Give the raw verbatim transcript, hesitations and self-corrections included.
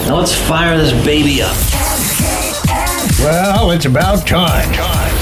Now let's fire this baby up. Well, it's about time. time.